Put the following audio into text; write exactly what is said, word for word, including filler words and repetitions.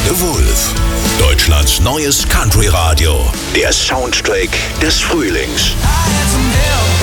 The Wolf. Deutschlands neues Country-Radio. Der Soundtrack des Frühlings. I had some help.